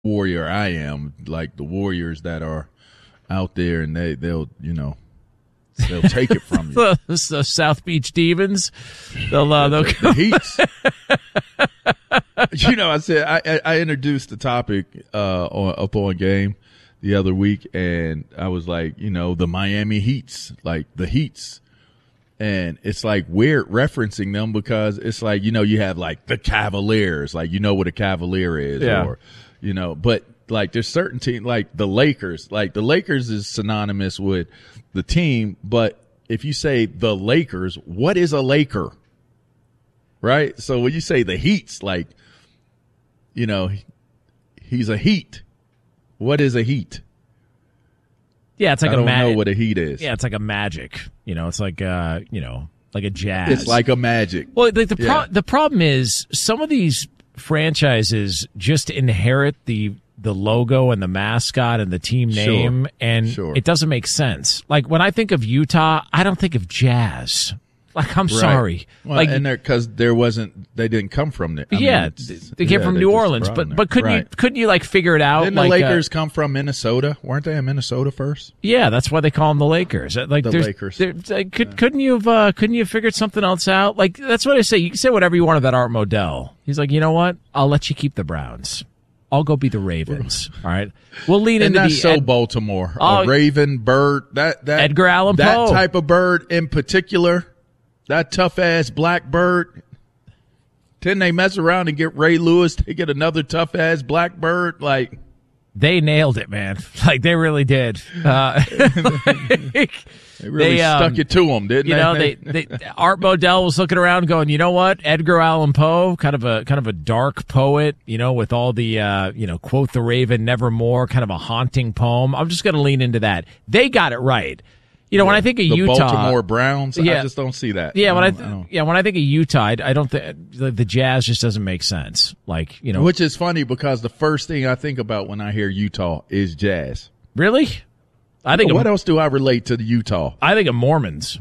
warrior I am, like the warriors that are out there, and they'll take it from you. The South Beach Demons, they'll the Heats. I said I introduced the topic on Game the other week, and I was like, the Miami Heats, like the Heats. And it's like weird referencing them because it's like, you have like the Cavaliers, like, what a Cavalier is, yeah. Or, but like there's certain teams like the Lakers is synonymous with the team. But if you say the Lakers, what is a Laker? Right. So when you say the Heats, like, he's a Heat. What is a Heat? Yeah, it's like I don't know what a Heat is. Yeah, it's like a Magic. It's like like a Jazz. It's like a Magic. Well, the problem is some of these franchises just inherit the logo and the mascot and the team name, and it doesn't make sense. Like when I think of Utah, I don't think of Jazz. Like, I'm sorry. Well, like, and because they didn't come from there. They came from New Orleans, but couldn't you like figure it out? Didn't the Lakers come from Minnesota? Weren't they in Minnesota first? Yeah, that's why they call them the Lakers. Like the Lakers. Couldn't you have figured something else out? Like that's what I say. You can say whatever you want about Art Modell. He's like, you know what? I'll let you keep the Browns. I'll go be the Ravens. All right, we'll lean into the Baltimore. A Raven, bird, that Edgar Allan Poe, that type of bird in particular. That tough-ass black bird. Then they mess around and get Ray Lewis. They get another tough-ass black bird. Like, they nailed it, man. Like, they really did. They really stuck it to them, didn't they? Art Modell was looking around going, you know what? Edgar Allan Poe, kind of a dark poet, with all the, quote the raven nevermore, kind of a haunting poem. I'm just going to lean into that. They got it right. When I think of the Utah, Baltimore Browns, I just don't see that. Yeah, when I think of Utah, I don't think the Jazz just doesn't make sense. Like, which is funny because the first thing I think about when I hear Utah is Jazz. Really? What else do I relate to the Utah? I think of Mormons.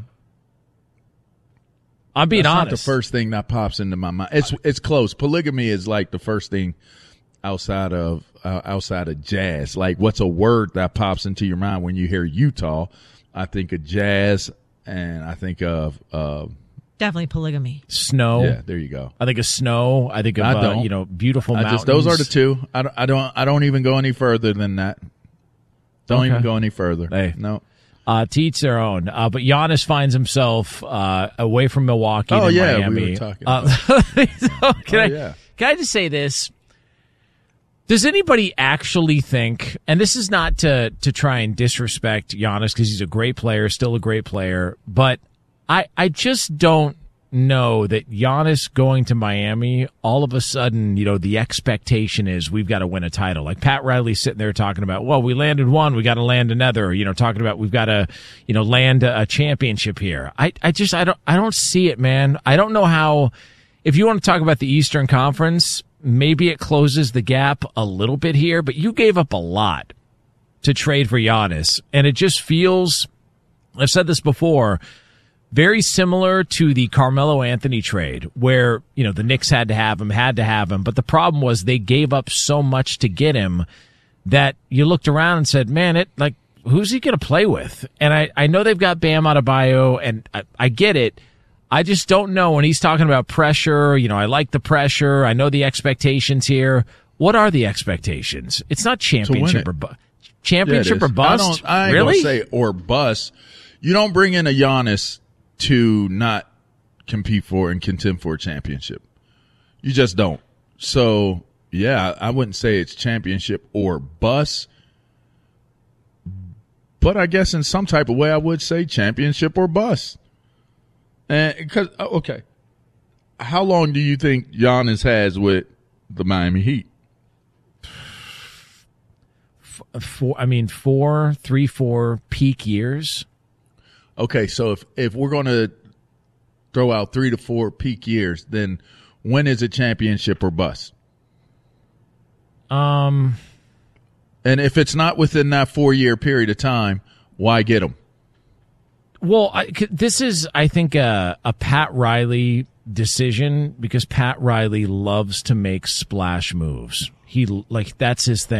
I'm being honest. Not the first thing that pops into my mind. It's close. Polygamy is like the first thing outside of jazz. Like, what's a word that pops into your mind when you hear Utah? I think of jazz, and I think of definitely polygamy. Snow. Yeah, there you go. I think of snow. I think of beautiful mountains. Those are the two. I don't even go any further than that. Don't even go any further. Hey. No. To each their own. But Giannis finds himself away from Milwaukee to Miami. We were talking about Can I just say this? Does anybody actually think, and this is not to try and disrespect Giannis because he's a great player, still a great player, but I just don't know that Giannis going to Miami, all of a sudden, the expectation is we've got to win a title. Like Pat Riley sitting there talking about, well, we landed one, we got to land another, talking about we've got to, land a championship here. I don't see it, man. I don't know how, if you want to talk about the Eastern Conference, maybe it closes the gap a little bit here, but you gave up a lot to trade for Giannis. And it just feels, I've said this before, very similar to the Carmelo Anthony trade where, the Knicks had to have him. But the problem was they gave up so much to get him that you looked around and said, man, who's he going to play with? And I know they've got Bam Adebayo, and I get it. I just don't know when he's talking about pressure. I like the pressure. I know the expectations here. What are the expectations? It's not championship or bust. Championship or bust? I ain't really? Gonna say or bust. You don't bring in a Giannis to not compete for and contend for a championship. You just don't. So, yeah, I wouldn't say it's championship or bust. But I guess in some type of way I would say championship or bust. And because how long do you think Giannis has with the Miami Heat? 4 peak years. Okay, so if we're going to throw out 3 to 4 peak years, then when is it championship or bust? And if it's not within that 4-year period of time, why get him? Well, this is, I think, a Pat Riley decision because Pat Riley loves to make splash moves. He like that's his thing.